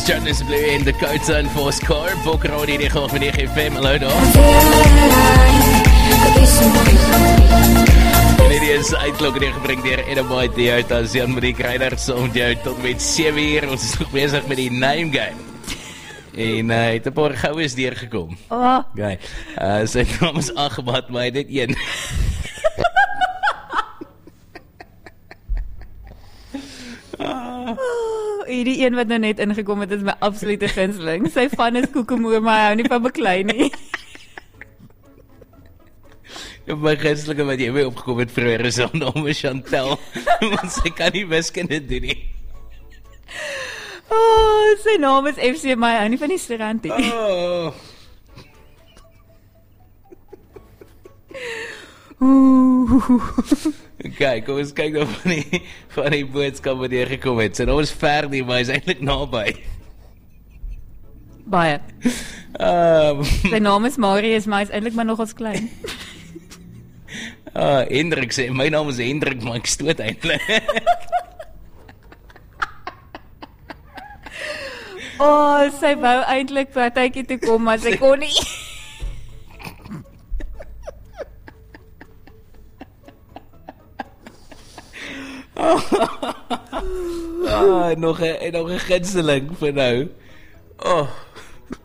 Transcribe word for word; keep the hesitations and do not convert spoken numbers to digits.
Jonas Blue en Dakota en Force Car, Bokrodi die gaan van die F M, hallo daar. En hierdie is uitklok die gebring dier Edamai Toyota, as Jan-Marie Kruider saam met jou tot met sewe uur, ons is nog bezig met die name game. En hy uh, het 'n paar goues deurgekom. Oh. Okay. Uh, sy naam is Agmat, maar hy het net een. Oh, hierdie een wat nou net ingekom het, is my absolute gunsteling. Sy van is koekemoer, maar hy hou nie van beklei nie. Ja, my gunstelinge wat jy mee opgekom het vroeger is haar naam is Chantel, want sy kan nie wiskunde doen nie. Oh, sy naam is F C, maar hy hou nie van die restaurant nie. Oh. Kijk, kom eens kyk nou van die, van die boodskap wat hier gekom het. Sy naam is Ferdi, maar hy is eintlik naby. Baie. Um, Sy naam is Marius, maar hy is eintlik maar nogals klein. uh, Hendrik sê, my naam is Hendrik, maar ek stoot eintlik. Oh, sy wou eintlik partytjie toe kom, maar sy kon nie. Ah, nog 'n nog 'n gunsteling vir nou. Oh.